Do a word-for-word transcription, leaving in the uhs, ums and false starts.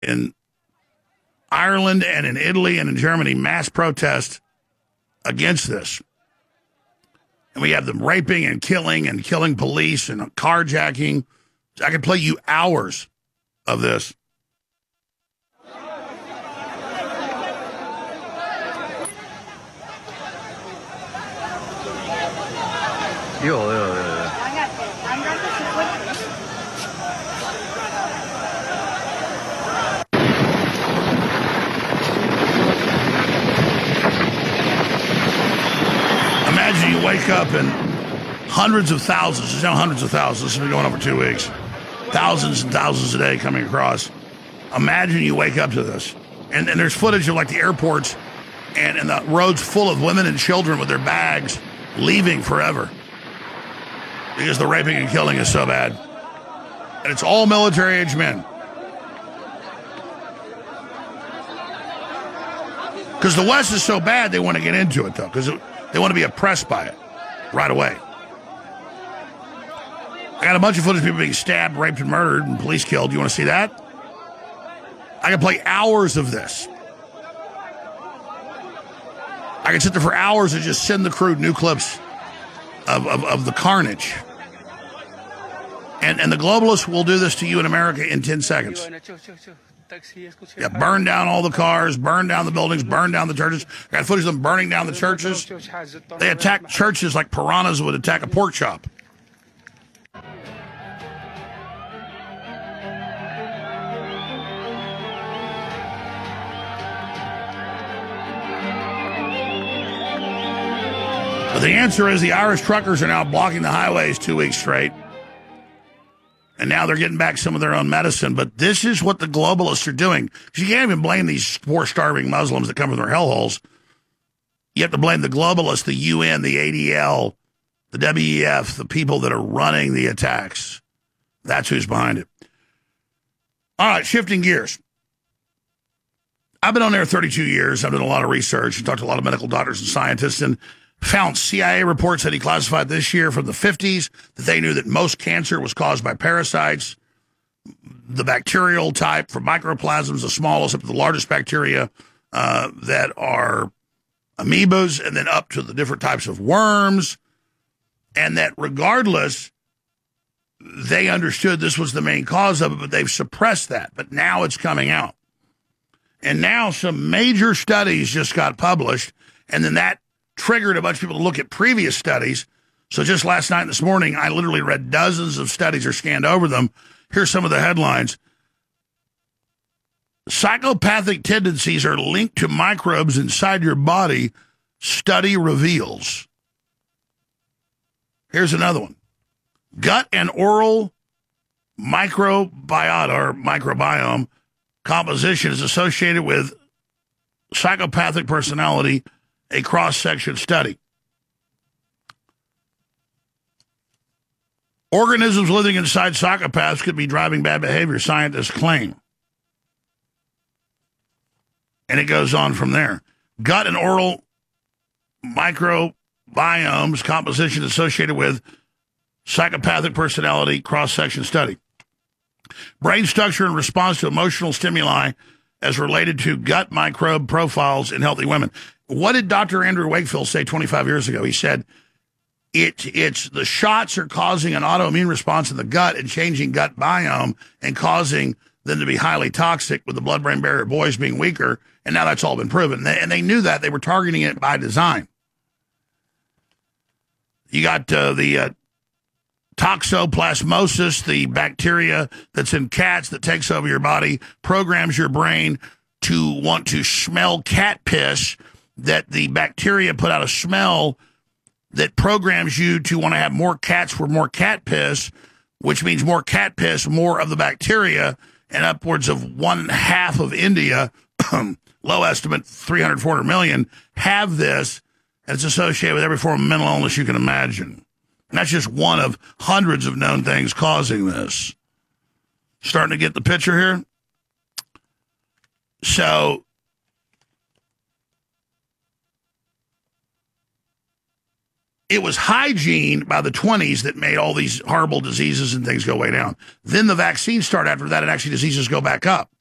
in Ireland and in Italy and in Germany, mass protest against this. And we have them raping and killing and killing police and carjacking. I could play you hours of this. Yo, yo, yo, yo. Imagine you wake up and hundreds of thousands, it's now hundreds of thousands, this has been going on for two weeks, thousands and thousands a day coming across. Imagine you wake up to this. And, and there's footage of like the airports and, and the roads full of women and children with their bags leaving forever. Because the raping and killing is so bad. And it's all military-age men. Because the West is so bad, they want to get into it, though. Because they want to be oppressed by it right away. I got a bunch of footage of people being stabbed, raped, and murdered, and police killed. You want to see that? I can play hours of this. I can sit there for hours and just send the crew new clips Of, of, of the carnage. And and the globalists will do this to you in America in ten seconds. Yeah, burn down all the cars, burn down the buildings, burn down the churches. I got footage of them burning down the churches. They attack churches like piranhas would attack a pork chop. But the answer is the Irish truckers are now blocking the highways two weeks straight. And now they're getting back some of their own medicine. But this is what the globalists are doing. Because you can't even blame these poor, starving Muslims that come from their hellholes. You have to blame the globalists, the U N, the A D L, the W E F, the people that are running the attacks. That's who's behind it. All right, shifting gears. I've been on there thirty-two years. I've done a lot of research and talked to a lot of medical doctors and scientists, and found C I A reports that he classified this year from the fifties that they knew that most cancer was caused by parasites, the bacterial type from microplasms, the smallest up to the largest bacteria uh, that are amoebas, and then up to the different types of worms, and that regardless, they understood this was the main cause of it, but they've suppressed that. But now it's coming out. And now some major studies just got published, and then that triggered a bunch of people to look at previous studies. So just last night and this morning, I literally read dozens of studies or scanned over them. Here's some of the headlines. Psychopathic tendencies are linked to microbes inside your body, study reveals. Here's another one. Gut and oral microbiota or microbiome composition is associated with psychopathic personality, a cross-section study. Organisms living inside psychopaths could be driving bad behavior, scientists claim. And it goes on from there. Gut and oral microbiomes composition associated with psychopathic personality cross-section study. Brain structure in response to emotional stimuli as related to gut microbe profiles in healthy women. What did Doctor Andrew Wakefield say twenty-five years ago? He said, it, it's the shots are causing an autoimmune response in the gut and changing gut biome and causing them to be highly toxic with the blood-brain barrier boys being weaker, and now that's all been proven. And they, and they knew that. They were targeting it by design. You got uh, the uh, toxoplasmosis, the bacteria that's in cats that takes over your body, programs your brain to want to smell cat piss, that the bacteria put out a smell that programs you to want to have more cats for more cat piss, which means more cat piss, more of the bacteria, and upwards of one half of India, low estimate, three hundred, four hundred million, have this, and it's associated with every form of mental illness you can imagine. And that's just one of hundreds of known things causing this. Starting to get the picture here? So, it was hygiene by the twenties that made all these horrible diseases and things go way down. Then the vaccines start after that, and actually diseases go back up.